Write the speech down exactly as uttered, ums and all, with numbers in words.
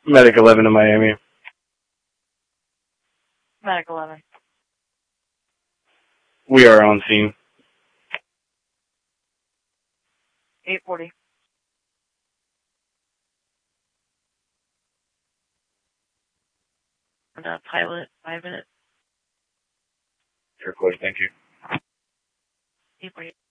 Medic eleven to Miami. Medic eleven. We are on scene. eight forty. And, uh, pilot, five minutes. Air Force, thank you. eight forty.